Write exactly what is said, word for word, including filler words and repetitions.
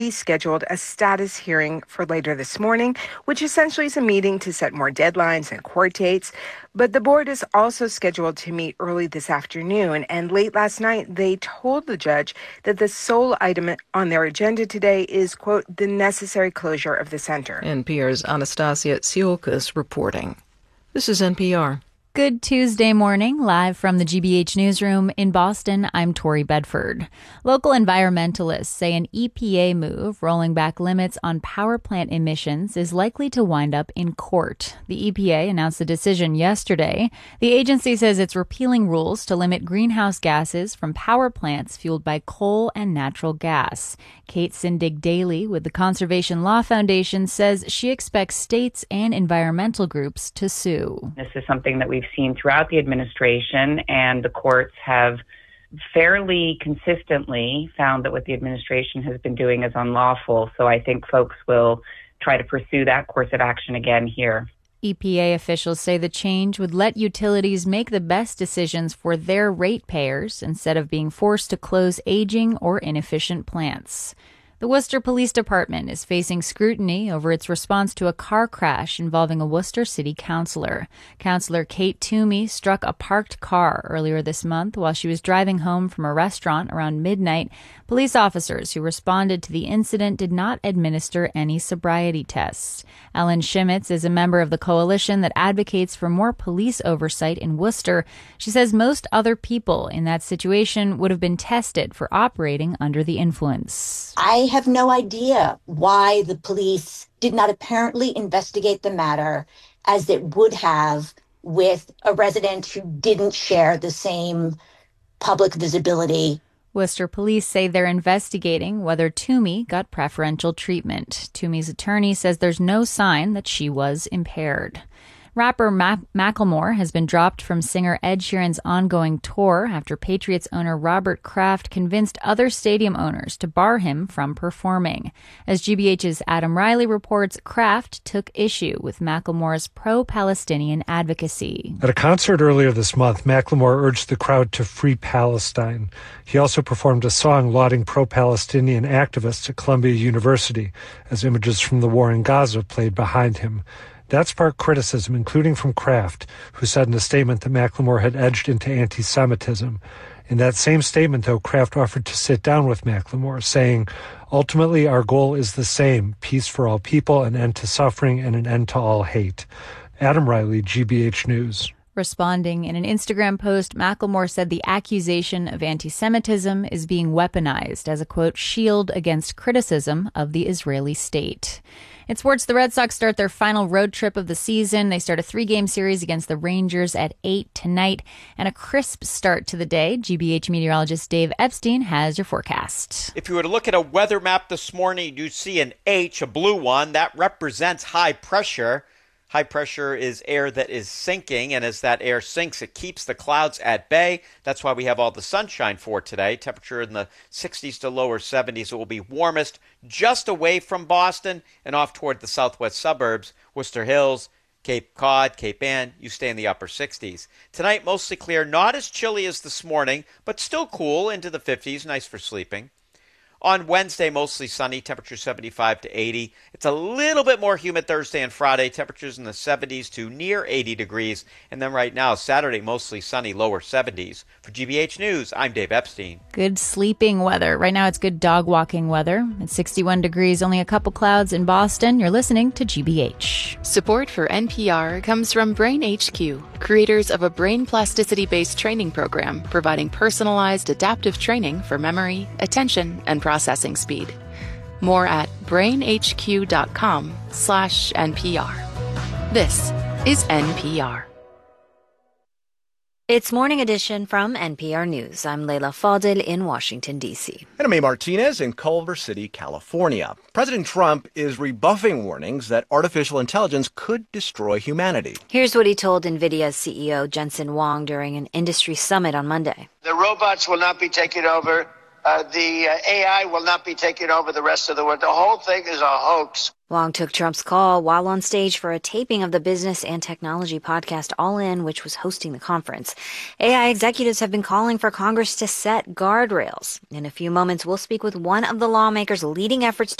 scheduled a status hearing for later this morning, which essentially is a meeting to set more deadlines and court dates. But the board is also scheduled to meet early this afternoon. And late last night, they told the judge that the sole item on their agenda today is, quote, the necessary closure of the center. N P R's Anastasia Tsiolkas reporting. This is N P R. Good Tuesday morning, live from the G B H newsroom in Boston. I'm Tori Bedford. Local environmentalists say an E P A move rolling back limits on power plant emissions is likely to wind up in court. The E P A announced the decision yesterday. The agency says it's repealing rules to limit greenhouse gases from power plants fueled by coal and natural gas. Kate Sindig-Daly with the Conservation Law Foundation says she expects states and environmental groups to sue. This is something that we've seen throughout the administration, and the courts have fairly consistently found that what the administration has been doing is unlawful. So I think folks will try to pursue that course of action again here. E P A officials say the change would let utilities make the best decisions for their ratepayers instead of being forced to close aging or inefficient plants. The Worcester Police Department is facing scrutiny over its response to a car crash involving a Worcester City councilor. Councilor Kate Toomey struck a parked car earlier this month while she was driving home from a restaurant around midnight. Police officers who responded to the incident did not administer any sobriety tests. Ellen Shimitz is a member of the coalition that advocates for more police oversight in Worcester. She says most other people in that situation would have been tested for operating under the influence. I have no idea why the police did not apparently investigate the matter as it would have with a resident who didn't share the same public visibility. Worcester police say they're investigating whether Toomey got preferential treatment. Toomey's attorney says there's no sign that she was impaired. Rapper Ma- Macklemore has been dropped from singer Ed Sheeran's ongoing tour after Patriots owner Robert Kraft convinced other stadium owners to bar him from performing. As G B H's Adam Riley reports, Kraft took issue with Macklemore's pro-Palestinian advocacy. At a concert earlier this month, Macklemore urged the crowd to free Palestine. He also performed a song lauding pro-Palestinian activists at Columbia University as images from the war in Gaza played behind him. That sparked criticism, including from Kraft, who said in a statement that Macklemore had edged into anti-Semitism. In that same statement, though, Kraft offered to sit down with Macklemore, saying, ultimately, our goal is the same, peace for all people, an end to suffering, and an end to all hate. Adam Riley, G B H News. Responding in an Instagram post, Macklemore said the accusation of anti-Semitism is being weaponized as a, quote, shield against criticism of the Israeli state. In sports, the Red Sox start their final road trip of the season. They start a three-game series against the Rangers at eight tonight. And a crisp start to the day. G B H meteorologist Dave Epstein has your forecast. If you were to look at a weather map this morning, you'd see an H, a blue one. That represents high pressure. High pressure is air that is sinking, and as that air sinks, it keeps the clouds at bay. That's why we have all the sunshine for today. Temperature in the sixties to lower seventies. It will be warmest just away from Boston and off toward the southwest suburbs, Worcester Hills, Cape Cod, Cape Ann. You stay in the upper sixties. Tonight, mostly clear, not as chilly as this morning, but still cool into the fifties, nice for sleeping. On Wednesday, mostly sunny, temperature seventy-five to eighty. It's a little bit more humid Thursday and Friday, temperatures in the seventies to near eighty degrees. And then right now, Saturday, mostly sunny, lower seventies. For G B H News, I'm Dave Epstein. Good sleeping weather. Right now, it's good dog walking weather. It's sixty-one degrees, only a couple clouds in Boston. You're listening to G B H. Support for N P R comes from Brain H Q, creators of a brain plasticity-based training program providing personalized adaptive training for memory, attention, and processing speed. More at brainhq.com slash NPR. This is N P R. It's Morning Edition from N P R News. I'm Leila Fadel in Washington, D C. And I'm A. Martinez in Culver City, California. President Trump is rebuffing warnings that artificial intelligence could destroy humanity. Here's what he told NVIDIA's C E O Jensen Huang during an industry summit on Monday. The robots will not be taking over Uh, the uh, A I will not be taking over the rest of the world. The whole thing is a hoax. Wong took Trump's call while on stage for a taping of the business and technology podcast All In, which was hosting the conference. A I executives have been calling for Congress to set guardrails. In a few moments, we'll speak with one of the lawmakers leading efforts to